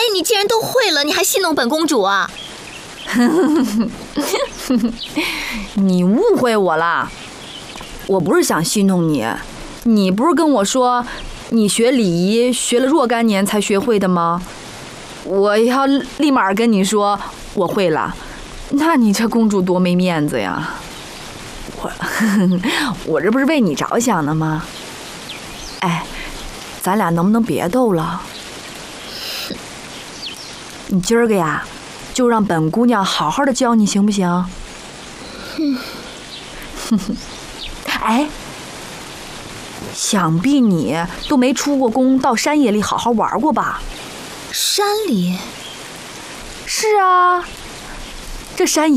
你既然都会了，你还戏弄本公主啊？ 你误会我了，我不是想戏弄你。你不是跟我说你学礼仪学了若干年才学会的吗？我要立马跟你说我会了，那你这公主多没面子呀！我这不是为你着想的吗？哎，咱俩能不能别斗了？你今儿个呀，就让本姑娘好好的教你，行不行？哎，想必你都没出过宫，到山野里好好玩过吧？ 山里？ 是啊，这山野